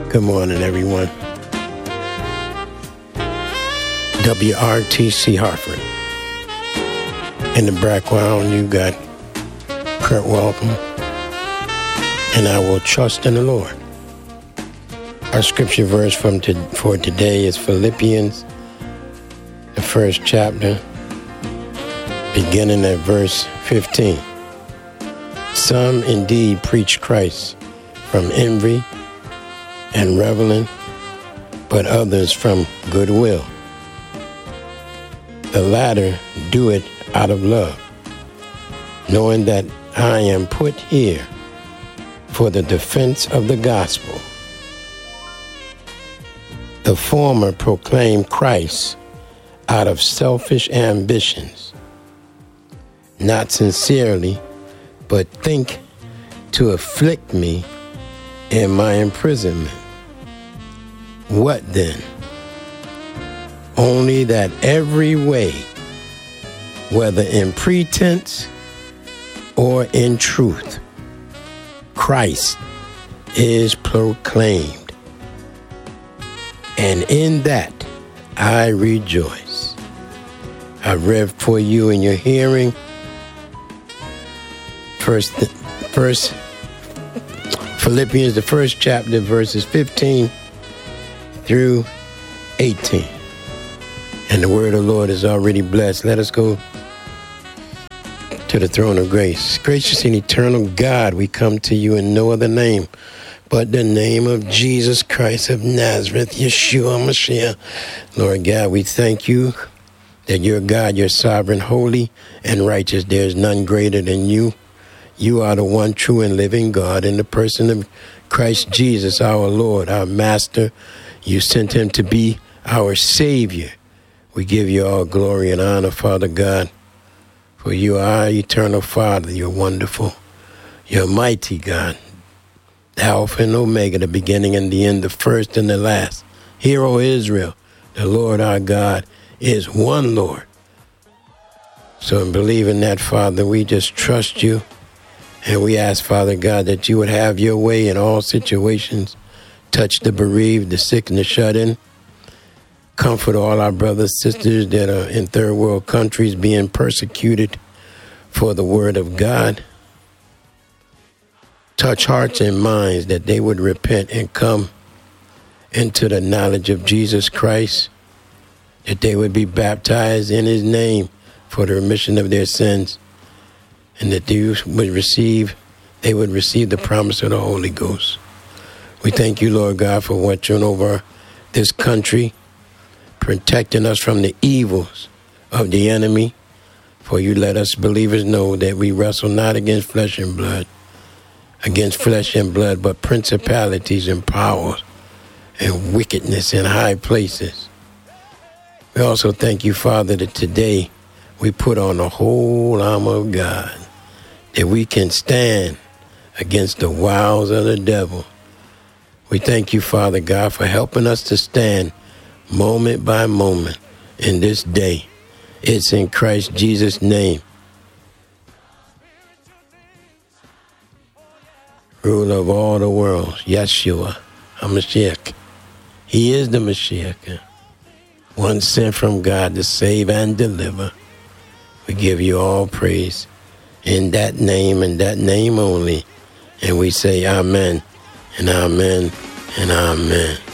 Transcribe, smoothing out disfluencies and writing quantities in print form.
Good morning, everyone. WRTC Hartford. In the background, you got Kurt Welcome, and I will trust in the Lord. Our scripture verse for today is Philippians, the first chapter, beginning at verse 15. Some indeed preach Christ from envy and reveling, but others from goodwill. The latter do it out of love, knowing that I am put here for the defense of the gospel. The former proclaim Christ out of selfish ambitions, not sincerely, but think to afflict me in my imprisonment. What then? Only that every way, whether in pretense or in truth, Christ is proclaimed, and in that I rejoice. I read for you in your hearing First Philippians, the first chapter, verses 15 through 18. And the word of the Lord is already blessed. Let us go to the throne of grace. Gracious and eternal God, we come to you in no other name but the name of Jesus Christ of Nazareth, Yeshua Mashiach. Lord God, we thank you that you're God, you're sovereign, holy, and righteous. There's none greater than you. You are the one true and living God in the person of Christ Jesus, our Lord, our Master. You sent him to be our Savior. We give you all glory and honor, Father God, for you are our eternal Father. You're wonderful. You're mighty, God, the Alpha and Omega, the beginning and the end, the first and the last. Hear, O Israel, the Lord our God is one Lord. So in believing that, Father, we just trust you. And we ask, Father God, that you would have your way in all situations. Touch the bereaved, the sick, and the shut-in. Comfort all our brothers, sisters that are in third world countries being persecuted for the word of God. Touch hearts and minds that they would repent and come into the knowledge of Jesus Christ, that they would be baptized in his name for the remission of their sins, and that they would receive the promise of the Holy Ghost. We thank you, Lord God, for watching over this country, protecting us from the evils of the enemy. For you let us believers know that we wrestle not against flesh and blood, but principalities and powers and wickedness in high places. We also thank you, Father, that today we put on the whole armor of God, that we can stand against the wiles of the devil. We thank you, Father God, for helping us to stand moment by moment in this day. It's in Christ Jesus' name. Ruler of all the world, Yeshua HaMashiach. He is the Mashiach, one sent from God to save and deliver. We give you all praise in that name and that name only. And we say amen and amen and amen.